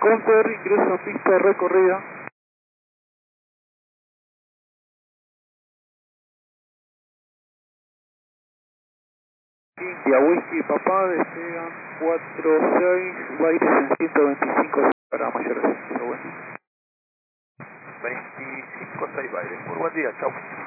Counter, ingreso a pista recorrida. India, Whisky, papá, despegan 46, Baires en 125 para mayores. Pero bueno. 25, 6 Baires. Muy buen día, chau.